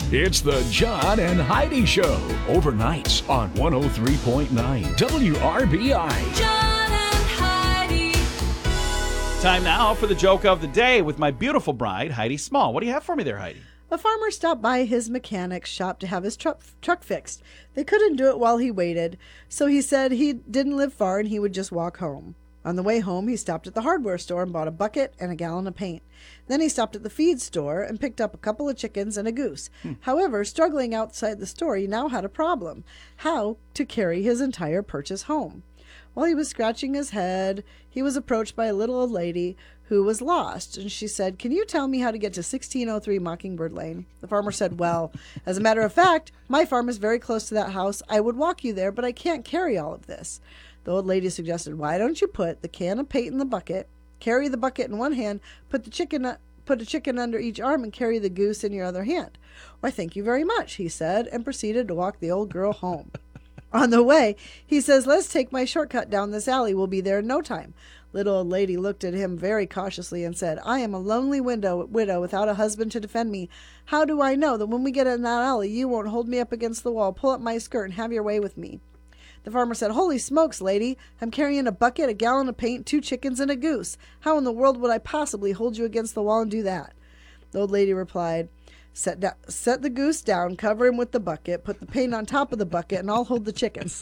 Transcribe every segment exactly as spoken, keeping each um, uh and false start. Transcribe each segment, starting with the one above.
It's the John and Heidi Show, overnights on one oh three point nine W R B I. John and Heidi. Time now for the joke of the day with my beautiful bride, Heidi Small. What do you have for me there, Heidi? A farmer stopped by his mechanic's shop to have his truck, truck fixed. They couldn't do it while he waited, so he said he didn't live far and he would just walk home. On the way home, he stopped at the hardware store and bought a bucket and a gallon of paint. Then he stopped at the feed store and picked up a couple of chickens and a goose. Hmm. However, struggling outside the store, he now had a problem: how to carry his entire purchase home. While he was scratching his head, he was approached by a little old lady who was lost, and she said, "Can you tell me how to get to sixteen oh three Mockingbird Lane?" The farmer said, "Well, as a matter of fact, my farm is very close to that house. I would walk you there, but I can't carry all of this." The old lady suggested, "Why don't you put the can of paint in the bucket, carry the bucket in one hand, put the chicken put a chicken under each arm, and carry the goose in your other hand?" "Why, thank you very much," he said, and proceeded to walk the old girl home. On the way, he says, "Let's take my shortcut down this alley. We'll be there in no time." Little old lady looked at him very cautiously and said, "I am a lonely widow, widow without a husband to defend me. How do I know that when we get in that alley, you won't hold me up against the wall, pull up my skirt, and have your way with me?" The farmer said, "Holy smokes, lady, I'm carrying a bucket, a gallon of paint, two chickens, and a goose. How in the world would I possibly hold you against the wall and do that?" The old lady replied, Set, da- set the goose down, cover him with the bucket, put the paint on top of the bucket, and I'll hold the chickens."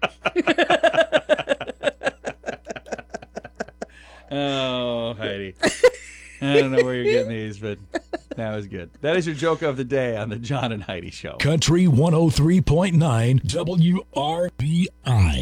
Oh, Heidi. I don't know where you're getting these, but that was good. That is your joke of the day on the John and Heidi Show. Country one oh three point nine W R B I.